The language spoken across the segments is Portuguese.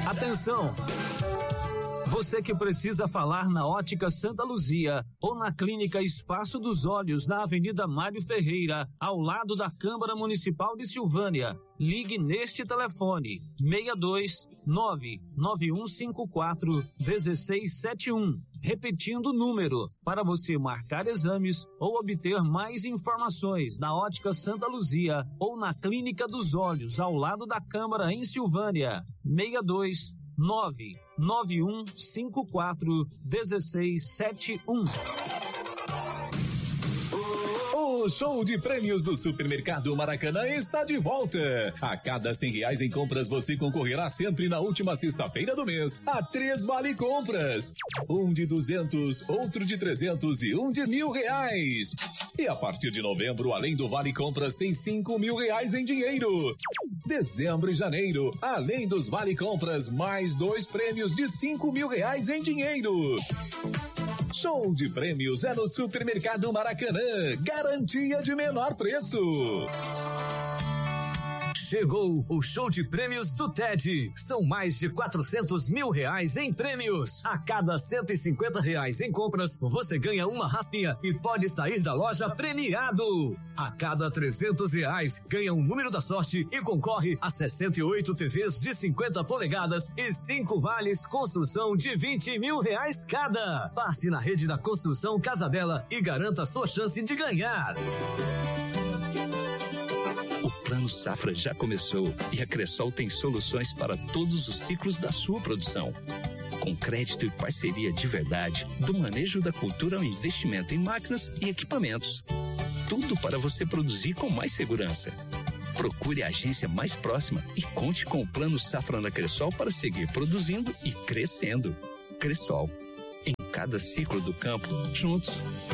Atenção! Você que precisa falar na Ótica Santa Luzia ou na Clínica Espaço dos Olhos, na Avenida Mário Ferreira, ao lado da Câmara Municipal de Silvânia, ligue neste telefone 62991541671. Repetindo o número, para você marcar exames ou obter mais informações na Ótica Santa Luzia ou na Clínica dos Olhos, ao lado da Câmara em Silvânia, 62991541671. O show de prêmios do Supermercado Maracanã está de volta. A cada R$100 em compras, você concorrerá sempre na última sexta-feira do mês a 3 vale compras. Um de 200, outro de 300 e um de R$1.000. E a partir de novembro, além do vale compras, tem R$5.000 em dinheiro. Dezembro e janeiro, além dos vale compras, mais 2 prêmios de R$5.000 em dinheiro. Show de prêmios é no Supermercado Maracanã. Garantia de menor preço. Chegou o show de prêmios do TED. São mais de R$400 mil em prêmios. A cada R$150 em compras, você ganha uma raspinha e pode sair da loja premiado. A cada R$300, ganha um número da sorte e concorre a 68 TVs de 50 polegadas e 5 vales construção de R$20 mil cada. Passe na rede da Construção Casa Bela e garanta sua chance de ganhar. O Plano Safra já começou e a Cressol tem soluções para todos os ciclos da sua produção. Com crédito e parceria de verdade, do manejo da cultura ao investimento em máquinas e equipamentos. Tudo para você produzir com mais segurança. Procure a agência mais próxima e conte com o Plano Safra na Cressol para seguir produzindo e crescendo. Cressol. Em cada ciclo do campo, juntos.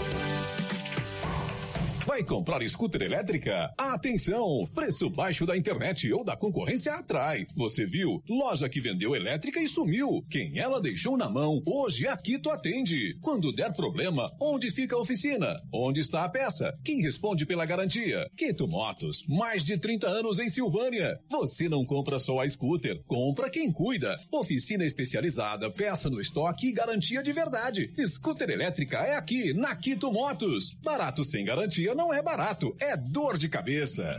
Vai comprar scooter elétrica? Atenção! Preço baixo da internet ou da concorrência atrai. Você viu? Loja que vendeu elétrica e sumiu. Quem ela deixou na mão, hoje a Quito atende. Quando der problema, onde fica a oficina? Onde está a peça? Quem responde pela garantia? Quito Motos, mais de 30 anos em Silvânia. Você não compra só a scooter, compra quem cuida. Oficina especializada, peça no estoque e garantia de verdade. Scooter elétrica é aqui, na Quito Motos. Barato sem garantia não é barato, é dor de cabeça.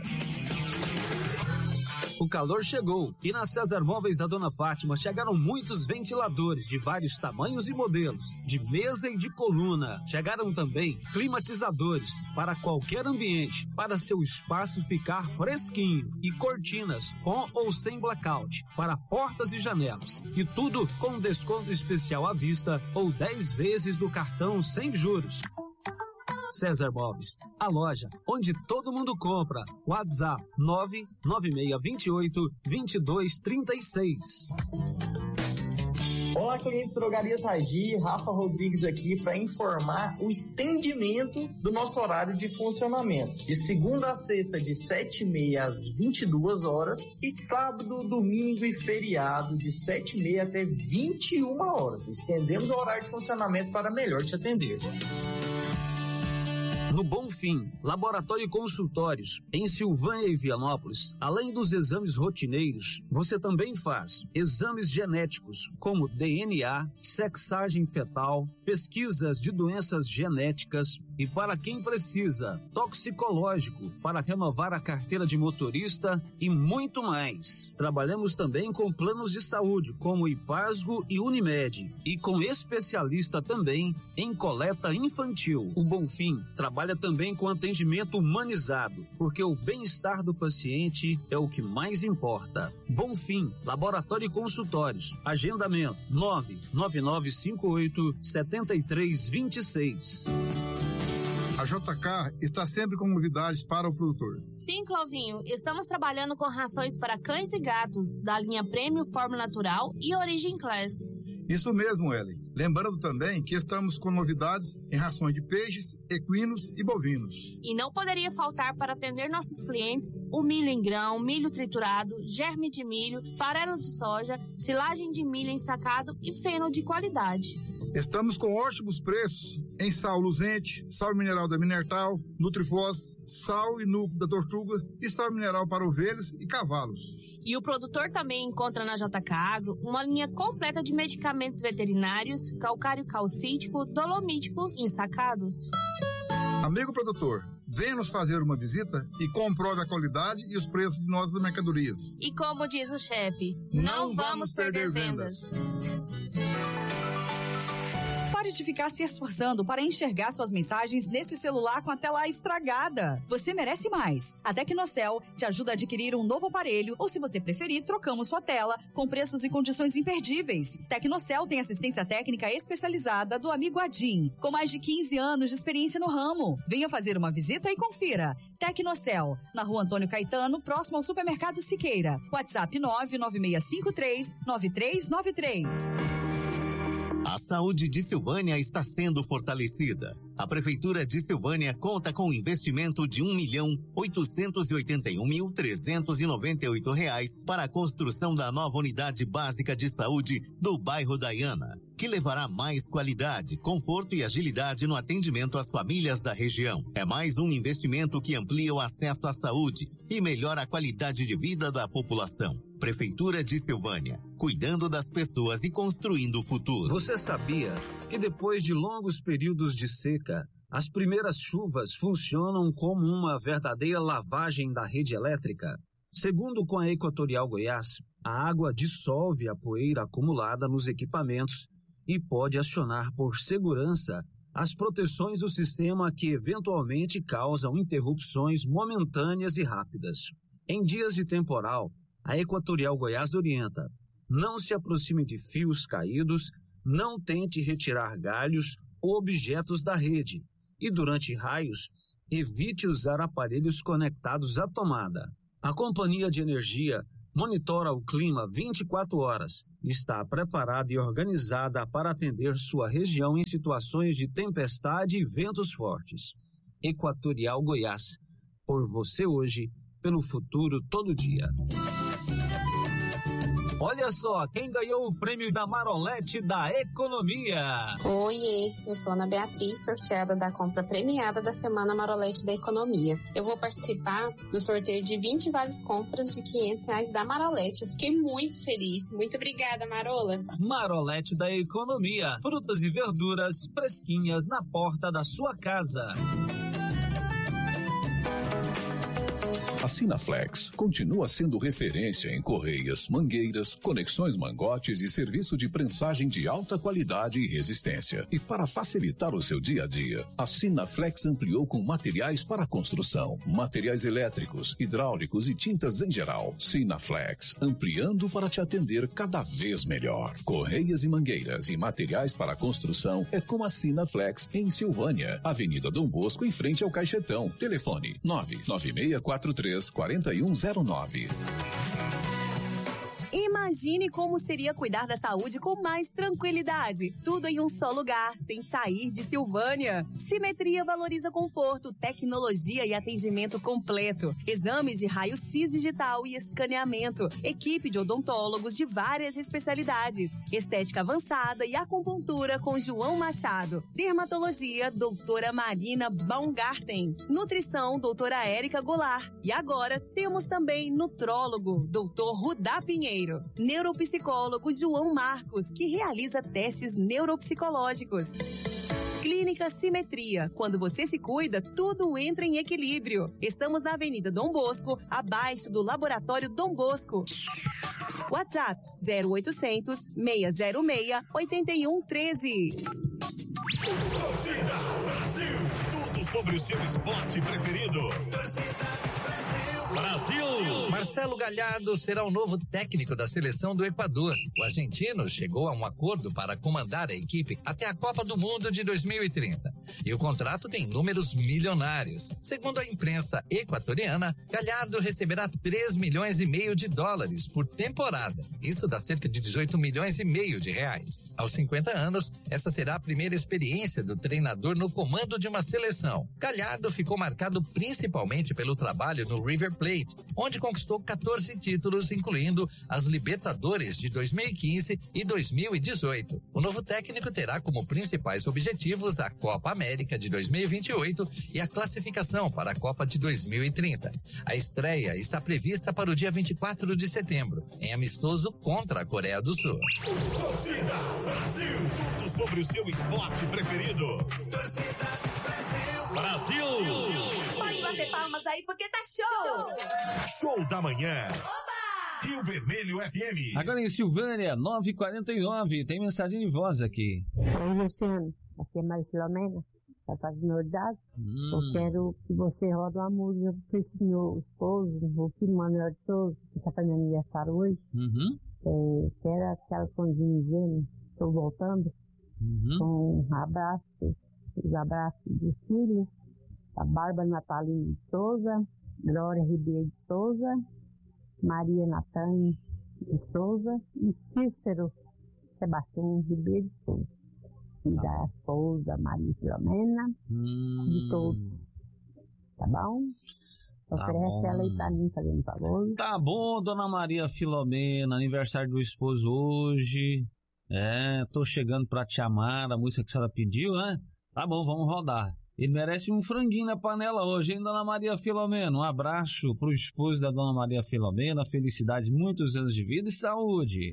O calor chegou e na César Móveis da Dona Fátima chegaram muitos ventiladores de vários tamanhos e modelos, de mesa e de coluna. Chegaram também climatizadores para qualquer ambiente, para seu espaço ficar fresquinho, e cortinas com ou sem blackout para portas e janelas. E tudo com desconto especial à vista ou 10 vezes do cartão sem juros. César Móveis, a loja onde todo mundo compra. WhatsApp 99628-2236. Olá, clientes Drogarias Ragi, Rafa Rodrigues aqui para informar o estendimento do nosso horário de funcionamento. De segunda a sexta, de 7h30 às 22 horas, e sábado, domingo e feriado, de 7h30 até 21 horas. Estendemos o horário de funcionamento para melhor te atender. No Bonfim, Laboratório e Consultórios, em Silvânia e Vianópolis, além dos exames rotineiros, você também faz exames genéticos, como DNA, sexagem fetal, pesquisas de doenças genéticas e, para quem precisa, toxicológico, para renovar a carteira de motorista e muito mais. Trabalhamos também com planos de saúde, como Ipasgo e Unimed, e com especialista também em coleta infantil. O Bonfim trabalha também com atendimento humanizado, porque o bem-estar do paciente é o que mais importa. Bonfim, Laboratório e Consultórios. Agendamento 99958-7326. A JK está sempre com novidades para o produtor. Sim, Clovinho, estamos trabalhando com rações para cães e gatos da linha Prêmio, Forma Natural e Origin Class. Isso mesmo, Ellen. Lembrando também que estamos com novidades em rações de peixes, equinos e bovinos. E não poderia faltar para atender nossos clientes o milho em grão, milho triturado, germe de milho, farelo de soja, silagem de milho ensacado e feno de qualidade. Estamos com ótimos preços em sal luzente, sal mineral da Minertal, Nutrifós, sal e núcleo da Tortuga e sal mineral para ovelhas e cavalos. E o produtor também encontra na JK Agro uma linha completa de medicamentos veterinários, calcário calcítico, dolomíticos e ensacados. Amigo produtor, venha nos fazer uma visita e comprove a qualidade e os preços de nossas mercadorias. E como diz o chefe, não vamos perder vendas. Pare de ficar se esforçando para enxergar suas mensagens nesse celular com a tela estragada. Você merece mais. A Tecnocel te ajuda a adquirir um novo aparelho ou, se você preferir, trocamos sua tela com preços e condições imperdíveis. Tecnocel tem assistência técnica especializada do amigo Adim, com mais de 15 anos de experiência no ramo. Venha fazer uma visita e confira. Tecnocel, na Rua Antônio Caetano, próximo ao Supermercado Siqueira. WhatsApp 99653-9393. A saúde de Silvânia está sendo fortalecida. A Prefeitura de Silvânia conta com um investimento de R$1.881.398 para a construção da nova unidade básica de saúde do bairro Daiana, que levará mais qualidade, conforto e agilidade no atendimento às famílias da região. É mais um investimento que amplia o acesso à saúde e melhora a qualidade de vida da população. Prefeitura de Silvânia, cuidando das pessoas e construindo o futuro. Você sabia que depois de longos períodos de seca, as primeiras chuvas funcionam como uma verdadeira lavagem da rede elétrica? Segundo com a Equatorial Goiás, a água dissolve a poeira acumulada nos equipamentos e pode acionar por segurança as proteções do sistema que eventualmente causam interrupções momentâneas e rápidas. Em dias de temporal, a Equatorial Goiás orienta: não se aproxime de fios caídos, não tente retirar galhos ou objetos da rede e, durante raios, evite usar aparelhos conectados à tomada. A Companhia de Energia monitora o clima 24 horas e está preparada e organizada para atender sua região em situações de tempestade e ventos fortes. Equatorial Goiás, por você hoje, pelo futuro todo dia. Olha só, quem ganhou o prêmio da Marolete da Economia. Oiê, eu sou Ana Beatriz, sorteada da compra premiada da Semana Marolete da Economia. Eu vou participar do sorteio de 20 vales compras de R$500 da Marolete. Eu fiquei muito feliz. Muito obrigada, Marola. Marolete da Economia. Frutas e verduras fresquinhas na porta da sua casa. A Sinaflex continua sendo referência em correias, mangueiras, conexões mangotes e serviço de prensagem de alta qualidade e resistência. E para facilitar o seu dia a dia, a Sinaflex ampliou com materiais para construção, materiais elétricos, hidráulicos e tintas em geral. Sinaflex, ampliando para te atender cada vez melhor. Correias e mangueiras e materiais para construção é com a Sinaflex em Silvânia, Avenida Dom Bosco, em frente ao Caixetão. Telefone 99643 4109. Imagine como seria cuidar da saúde com mais tranquilidade. Tudo em um só lugar, sem sair de Silvânia. Simetria valoriza conforto, tecnologia e atendimento completo. Exames de raio-x digital e escaneamento. Equipe de odontólogos de várias especialidades. Estética avançada e acupuntura com João Machado. Dermatologia, doutora Marina Baumgarten. Nutrição, doutora Érica Goulart. E agora temos também nutrólogo, doutor Rudá Pinheiro. Neuropsicólogo João Marcos, que realiza testes neuropsicológicos. Clínica Simetria. Quando você se cuida, tudo entra em equilíbrio. Estamos na Avenida Dom Bosco, abaixo do Laboratório Dom Bosco. WhatsApp 0800 606 8113. Torcida Brasil. Tudo sobre o seu esporte preferido. Torcida Brasil! Marcelo Gallardo será o novo técnico da seleção do Equador. O argentino chegou a um acordo para comandar a equipe até a Copa do Mundo de 2030. E o contrato tem números milionários. Segundo a imprensa equatoriana, Gallardo receberá 3,5 milhões de dólares por temporada. Isso dá cerca de 18,5 milhões de reais. Aos 50 anos, essa será a primeira experiência do treinador no comando de uma seleção. Gallardo ficou marcado principalmente pelo trabalho no River Plate Plate, onde conquistou 14 títulos, incluindo as Libertadores de 2015 e 2018. O novo técnico terá como principais objetivos a Copa América de 2028 e a classificação para a Copa de 2030. A estreia está prevista para o dia 24 de setembro, em amistoso contra a Coreia do Sul. Torcida Brasil, tudo sobre o seu esporte preferido. Torcida Brasil. Pode bater palmas aí porque tá show! Show da manhã. Oba! Rio Vermelho FM. Agora em Silvânia, 9h49, tem mensagem de voz aqui. Oi, Luciano, aqui é Maria Filomena, da Paz de Novidade. Eu quero que você roda uma música pro seu esposo, o filho Manuel de Souza, que tá fazendo aniversário hoje. Quero aquela sonzinha gêmea, estou voltando, com os abraços dos filhos, a Bárbara Natalina de Souza, Glória Ribeiro de Souza, Maria Natânia de Souza e Cícero Sebastião Ribeiro de Souza. E da esposa Maria Filomena, de todos. Tá bom? Oferece ela aí pra mim, fazendo favor. Tá bom, dona Maria Filomena, aniversário do esposo hoje. Tô chegando pra te amar, a música que a senhora pediu, né? Tá bom, vamos rodar. Ele merece um franguinho na panela hoje, hein, dona Maria Filomena? Um abraço pro esposo da dona Maria Filomena, felicidade, muitos anos de vida e saúde.